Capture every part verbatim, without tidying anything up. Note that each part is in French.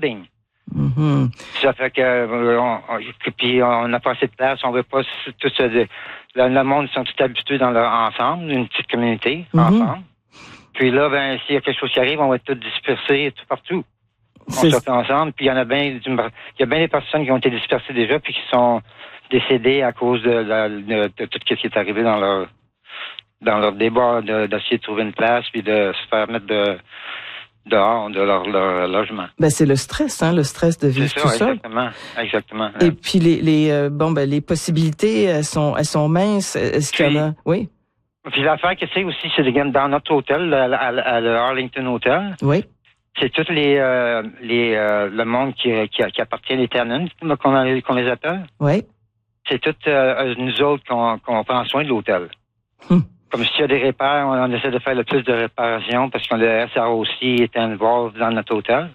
building. Mm-hmm. Ça fait que, euh, on, on, puis on n'a pas assez de place, on veut pas tout ça. Le, le monde, ils sont tous habitués dans leur ensemble, une petite communauté, mm-hmm. ensemble. Puis là, ben, s'il y a quelque chose qui arrive, on va être tous dispersés tout partout. On sort ensemble, puis il y en a bien, il y a bien des personnes qui ont été dispersées déjà, puis qui sont décédées à cause de, la, de, de, de tout ce qui est arrivé dans leur dans leur débat de, d'essayer de trouver une place, puis de se faire mettre de dehors de leur, leur logement. Ben c'est le stress, hein, le stress de vivre c'est ça, tout seul. Exactement, exactement. Et puis les, les euh, bon ben les possibilités, elles sont, elles sont minces. Est-ce qu'il y en a, oui. Puis l'affaire que c'est aussi, c'est dans notre hôtel, à, à, à l'Arlington Hotel. Oui. C'est tous les euh, les euh, le monde qui, qui, qui appartient à les tenants, qu'on, qu'on les appelle. Oui. C'est tout euh, nous autres qu'on, qu'on prend soin de l'hôtel. Hum. Comme s'il y a des réparations, on, on essaie de faire le plus de réparations parce que le S R O C est involved dans notre hôtel.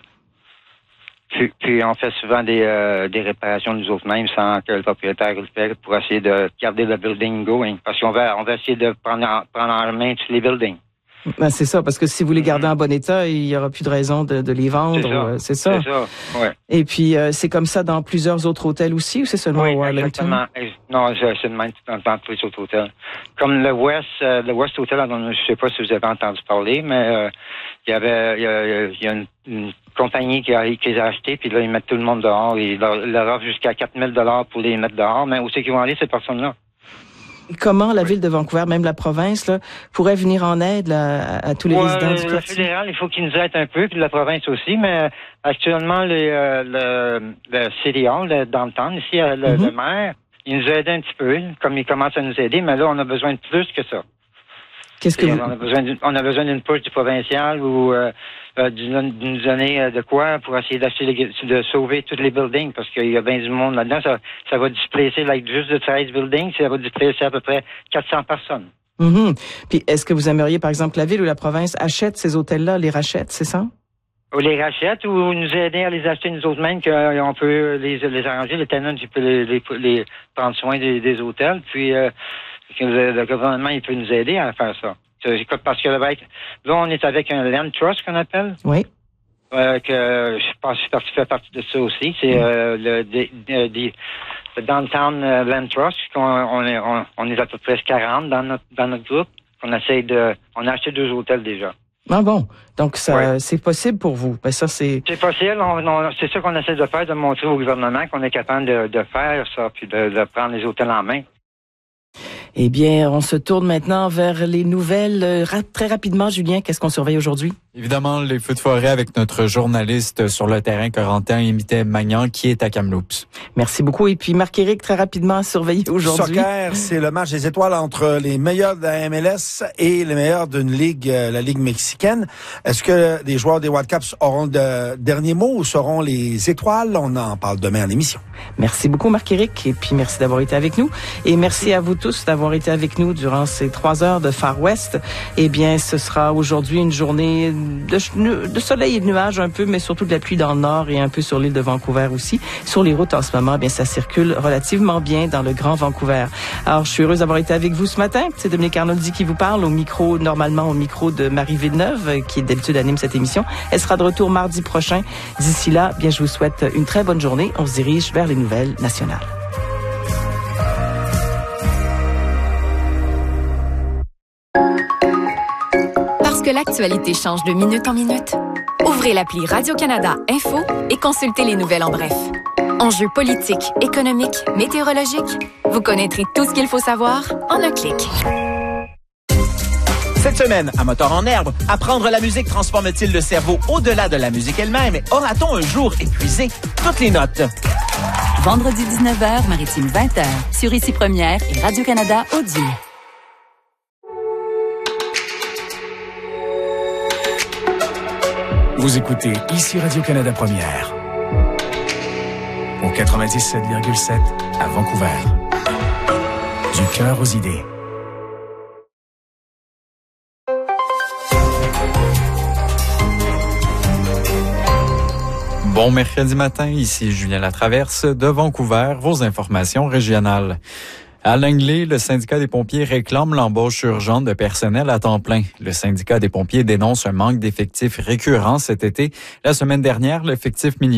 Puis, puis on fait souvent des euh, des réparations nous autres mêmes sans que le propriétaire le fasse pour essayer de garder le building going. Parce qu'on va on va essayer de prendre en, prendre en main tous les buildings. Ben c'est ça, parce que si vous les gardez en bon état, il y aura plus de raison de, de les vendre. C'est ça. C'est ça. C'est ça. Ouais. Et puis euh, c'est comme ça dans plusieurs autres hôtels aussi, ou c'est seulement oui, au Arlington? Exactement. Non, c'est le même dans, dans tous les autres hôtels. Comme le West, euh, le West Hotel, je ne sais pas si vous avez entendu parler, mais euh, il y avait, il y a, il y a une, une compagnie qui, a, qui les a achetés, puis là ils mettent tout le monde dehors. Ils leur, leur offrent jusqu'à quatre mille dollars pour les mettre dehors. Mais où c'est qu'ils vont aller ces personnes-là? Comment la ville de Vancouver, même la province, là, pourrait venir en aide là, à, à tous les ouais, résidents du quartier? Le fédéral, il faut qu'il nous aide un peu, puis la province aussi, mais actuellement, les, euh, le, le City Hall, le downtown, ici, le, mm-hmm. le maire, il nous aide un petit peu, comme il commence à nous aider, mais là, on a besoin de plus que ça. Qu'est-ce que vous... on, a besoin d'une, on a besoin d'une push du provincial ou euh, euh, d'une, d'une donner de quoi pour essayer d'acheter les, de sauver tous les buildings parce qu'il y a bien du monde là-dedans. Ça, ça va displacer like, juste de treize buildings, ça va displacer à peu près quatre cents personnes. Mm-hmm. Puis est-ce que vous aimeriez, par exemple, la ville ou la province achète ces hôtels-là, les rachète, c'est ça? Ou les rachète ou nous aider à les acheter nous autres mêmes, qu'on peut les, les arranger, les tenants, tu peux les, les, les prendre soin des, des hôtels, puis euh, le gouvernement il peut nous aider à faire ça. Parce que là, on est avec un Land Trust qu'on appelle. Oui. Euh, que je pense que tu fais partie de ça aussi. C'est mm. euh, le, de, de, de, le Downtown Land Trust. On, on, est, on, on est à peu près quarante dans notre dans notre groupe. On essaye de. On a acheté deux hôtels déjà. Ah bon. Donc ça ouais. c'est possible pour vous. Ben ça c'est. C'est possible. On, on, c'est ça qu'on essaie de faire, de montrer au gouvernement qu'on est capable de, de faire ça, puis de, de prendre les hôtels en main. Eh bien, on se tourne maintenant vers les nouvelles. Euh, très rapidement, Julien, qu'est-ce qu'on surveille aujourd'hui? Évidemment, les feux de forêt avec notre journaliste sur le terrain, Corentin Imité-Magnan, qui est à Kamloops. Merci beaucoup. Et puis, Marc-Éric, très rapidement à surveiller aujourd'hui. Soccer, c'est le match des étoiles entre les meilleurs de la M L S et les meilleurs d'une ligue, la Ligue mexicaine. Est-ce que les joueurs des Whitecaps auront le dernier mot ou seront les étoiles? On en parle demain en émission. Merci beaucoup, Marc-Éric. Et puis, merci d'avoir été avec nous. Et merci à vous tous d'avoir été avec nous durant ces trois heures de Far West. Eh bien, ce sera aujourd'hui une journée de, de soleil et de nuages un peu, mais surtout de la pluie dans le nord et un peu sur l'île de Vancouver aussi. Sur les routes en ce moment, eh bien, ça circule relativement bien dans le Grand Vancouver. Alors, je suis heureuse d'avoir été avec vous ce matin. C'est Dominique Arnoldi qui vous parle au micro, normalement au micro de Marie Villeneuve, qui d'habitude anime cette émission. Elle sera de retour mardi prochain. D'ici là, bien, je vous souhaite une très bonne journée. On se dirige vers les nouvelles nationales. Parce que l'actualité change de minute en minute, ouvrez l'appli Radio-Canada Info et consultez les nouvelles en bref. Enjeux politiques, économiques, météorologiques, vous connaîtrez tout ce qu'il faut savoir en un clic. Cette semaine, à Moteur en herbe, apprendre la musique transforme-t-il le cerveau au-delà de la musique elle-même et aura-t-on un jour épuisé toutes les notes? Vendredi dix-neuf heures, Maritime vingt heures, sur Ici Première et Radio-Canada Audio. Vous écoutez Ici Radio-Canada Première, au quatre-vingt-dix-sept virgule sept à Vancouver. Du cœur aux idées. Bon mercredi matin, ici Julien Latraverse de Vancouver, vos informations régionales. À Langley, le syndicat des pompiers réclame l'embauche urgente de personnel à temps plein. Le syndicat des pompiers dénonce un manque d'effectifs récurrent cet été. La semaine dernière, l'effectif minimum